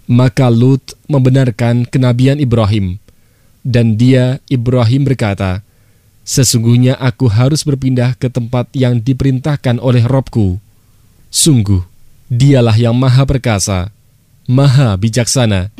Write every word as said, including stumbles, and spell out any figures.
Maka Lut membenarkan kenabian Ibrahim, dan dia, Ibrahim, berkata, "Sesungguhnya aku harus berpindah ke tempat yang diperintahkan oleh Robku. Sungguh, dialah yang maha perkasa, maha bijaksana."